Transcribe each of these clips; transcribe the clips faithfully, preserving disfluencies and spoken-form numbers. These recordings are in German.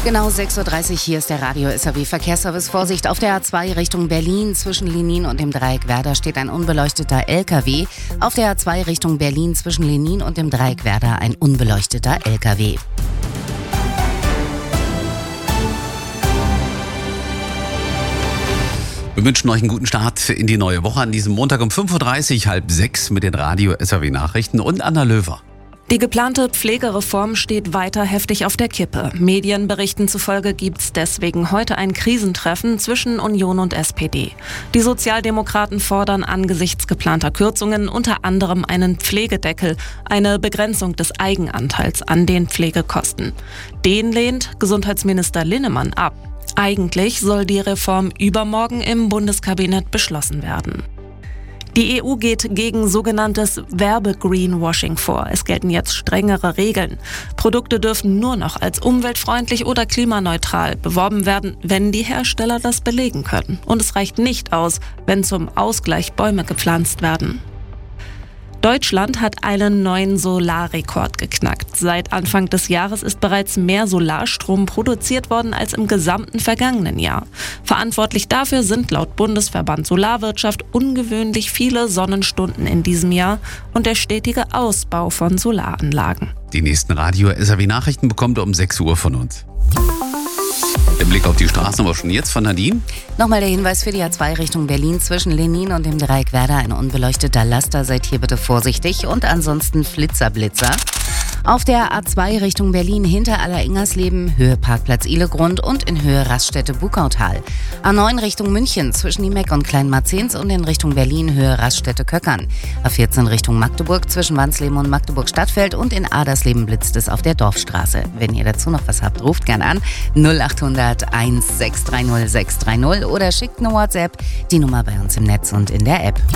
Genau sechs Uhr dreißig, hier ist der Radio S R W Verkehrsservice. Vorsicht, auf der A zwei Richtung Berlin zwischen Lenin und dem Dreieck Werder steht ein unbeleuchteter L K W. Auf der A zwei Richtung Berlin zwischen Lenin und dem Dreieck Werder ein unbeleuchteter L K W. Wir wünschen euch einen guten Start in die neue Woche an diesem Montag um fünf Uhr dreißig, halb sechs mit den Radio S R W Nachrichten und Anna Löwer. Die geplante Pflegereform steht weiter heftig auf der Kippe. Medienberichten zufolge gibt's deswegen heute ein Krisentreffen zwischen Union und S P D. Die Sozialdemokraten fordern angesichts geplanter Kürzungen unter anderem einen Pflegedeckel, eine Begrenzung des Eigenanteils an den Pflegekosten. Den lehnt Gesundheitsminister Linnemann ab. Eigentlich soll die Reform übermorgen im Bundeskabinett beschlossen werden. Die E U geht gegen sogenanntes Werbe-Greenwashing vor. Es gelten jetzt strengere Regeln. Produkte dürfen nur noch als umweltfreundlich oder klimaneutral beworben werden, wenn die Hersteller das belegen können. Und es reicht nicht aus, wenn zum Ausgleich Bäume gepflanzt werden. Deutschland hat einen neuen Solarrekord geknackt. Seit Anfang des Jahres ist bereits mehr Solarstrom produziert worden als im gesamten vergangenen Jahr. Verantwortlich dafür sind laut Bundesverband Solarwirtschaft ungewöhnlich viele Sonnenstunden in diesem Jahr und der stetige Ausbau von Solaranlagen. Die nächsten Radio S R W Nachrichten bekommt ihr um sechs Uhr von uns. Der Blick auf die Straßen aber schon jetzt von Nadine. Nochmal der Hinweis für die A zwei Richtung Berlin zwischen Lenin und dem Dreieck Werder. Ein unbeleuchteter Laster, seid hier bitte vorsichtig. Und ansonsten Flitzerblitzer. Auf der A zwei Richtung Berlin hinter Aller-Ingersleben, Höhe Parkplatz Ihlegrund und in Höhe Raststätte Bukautal. A neun Richtung München zwischen Niemeck und Kleinmarzens und in Richtung Berlin Höhe Raststätte Köckern. A vierzehn Richtung Magdeburg zwischen Wansleben und Magdeburg-Stadtfeld und in Adersleben blitzt es auf der Dorfstraße. Wenn ihr dazu noch was habt, ruft gern an null acht hundert eins sechs drei null sechs drei null oder schickt eine WhatsApp, die Nummer bei uns im Netz und in der App.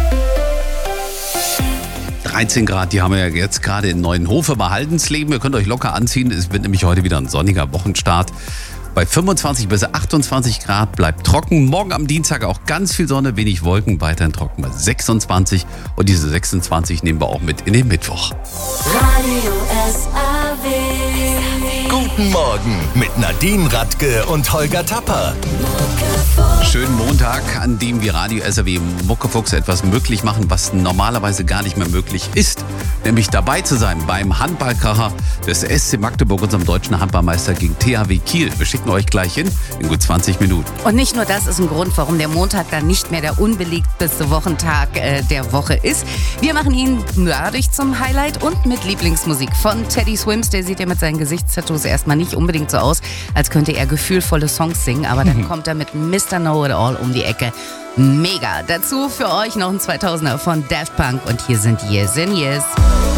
dreizehn Grad, die haben wir ja jetzt gerade in Neuenhofe bei Haldensleben. Ihr könnt euch locker anziehen. Es wird nämlich heute wieder ein sonniger Wochenstart. Bei fünfundzwanzig bis achtundzwanzig Grad bleibt trocken. Morgen am Dienstag auch ganz viel Sonne, wenig Wolken, weiterhin trocken bei sechsundzwanzig. Und diese sechsundzwanzig nehmen wir auch mit in den Mittwoch. Radio S R W. Guten Morgen mit Nadine Radke und Holger Tapper. Schönen Montag, an dem wir Radio S R W Muckefuchs etwas möglich machen, was normalerweise gar nicht mehr möglich ist. Nämlich dabei zu sein beim Handballkracher des S C Magdeburg, unserem deutschen Handballmeister gegen T H W Kiel. Wir schicken euch gleich hin in gut zwanzig Minuten. Und nicht nur das ist ein Grund, warum der Montag dann nicht mehr der unbelegteste Wochentag äh, der Woche ist. Wir machen ihn dadurch zum Highlight und mit Lieblingsmusik von Teddy Swims. Der sieht ja mit seinen Gesichtstattoos erstmal nicht unbedingt so aus, als könnte er gefühlvolle Songs singen. Aber dann kommt er mit Mister Know-It-All um die Ecke. Mega. Dazu für euch noch ein zweitausender von Daft Punk und hier sind Years and Years.